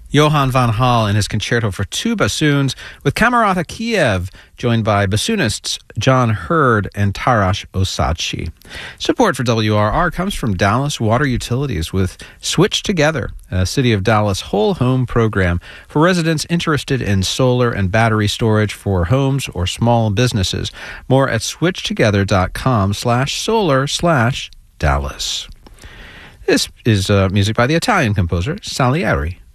Johann von Hall in his concerto for two bassoons, with Camerata Kiev, joined by bassoonists John Hurd and Taras Osadchi. Support for WRR comes from Dallas Water Utilities with Switch Together, a City of Dallas whole home program for residents interested in solar and battery storage for homes or small businesses. More at switchtogether.com/solar/Dallas. This is music by the Italian composer Salieri.